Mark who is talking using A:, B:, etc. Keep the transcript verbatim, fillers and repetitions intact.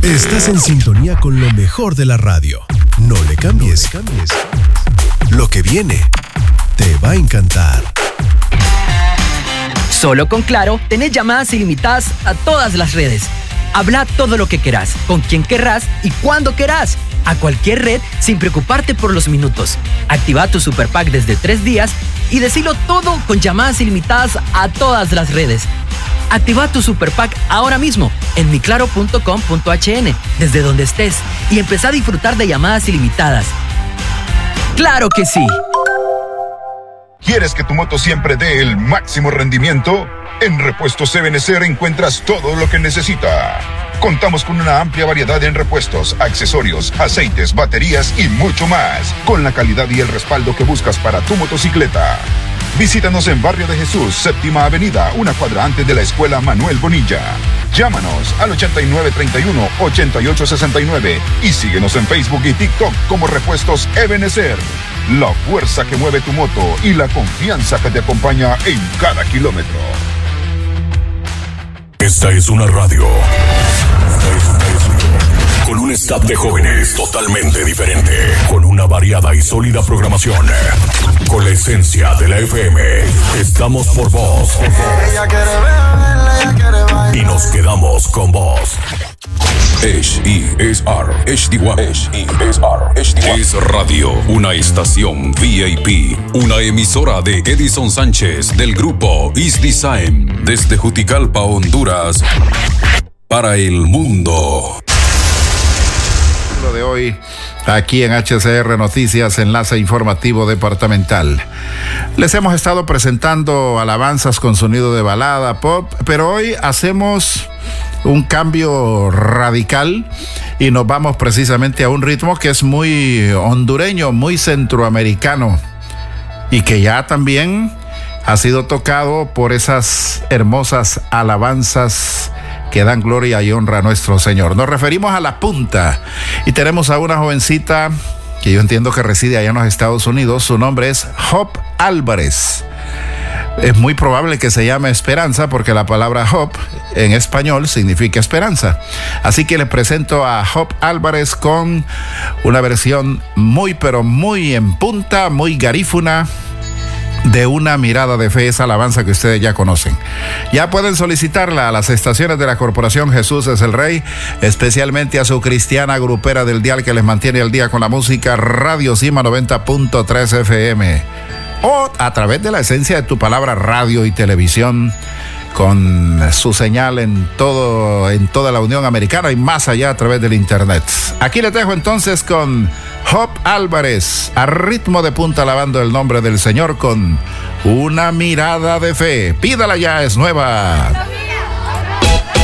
A: Estás en sintonía con lo mejor de la radio. No le cambies, no le cambies. Lo que viene te va a encantar.
B: Solo con Claro tenés llamadas ilimitadas a todas las redes. Habla todo lo que querás, con quien querrás y cuando querás. A cualquier red sin preocuparte por los minutos. Activa tu Super Pack desde tres días y decilo todo con llamadas ilimitadas a todas las redes. Activa tu Super Pack ahora mismo en mi claro punto com punto h n desde donde estés y empezá a disfrutar de llamadas ilimitadas. ¡Claro que sí!
C: ¿Quieres que tu moto siempre dé el máximo rendimiento? En Repuestos Ebenecer encuentras todo lo que necesita. Contamos con una amplia variedad en repuestos, accesorios, aceites, baterías y mucho más, con la calidad y el respaldo que buscas para tu motocicleta. Visítanos en Barrio de Jesús, Séptima Avenida, una cuadra antes de la Escuela Manuel Bonilla. Llámanos al ochenta y nueve treinta y uno, ochenta y ocho sesenta y nueve y síguenos en Facebook y TikTok como Repuestos Ebenecer. La fuerza que mueve tu moto y la confianza que te acompaña en cada kilómetro.
D: Esta es una radio. Esta es una radio. Con un staff de jóvenes totalmente diferente. Con una variada y sólida programación. Con la esencia de la F M. Estamos por vos. Y nos quedamos con vos. H E S R H D uno H E S R H D uno Es Radio, una estación V I P, una emisora de Edison Sánchez del grupo East Design desde Juticalpa, Honduras, para el mundo.
E: Lo de hoy aquí en H C R Noticias, enlace informativo departamental. Les hemos estado presentando alabanzas con sonido de balada, pop, pero hoy hacemos un cambio radical y nos vamos precisamente a un ritmo que es muy hondureño, muy centroamericano y que ya también ha sido tocado por esas hermosas alabanzas que dan gloria y honra a nuestro Señor. Nos referimos a La Punta y tenemos a una jovencita que yo entiendo que reside allá en los Estados Unidos. Su nombre es Hope Álvarez. Es muy probable que se llame Esperanza porque la palabra Hope en español significa esperanza. Así que les presento a Hope Álvarez con una versión muy pero muy en punta, muy garífuna de Una Mirada de Fe, esa alabanza que ustedes ya conocen. Ya pueden solicitarla a las estaciones de la Corporación Jesús es el Rey, especialmente a su cristiana grupera del dial que les mantiene al día con la música, Radio Cima noventa punto tres F M, o a través de la esencia de tu palabra, radio y televisión, con su señal en todo, en toda la Unión Americana y más allá a través del internet. Aquí les dejo entonces con Hope Álvarez, a ritmo de punta, alabando el nombre del Señor con Una Mirada de Fe. Pídala ya, es nueva.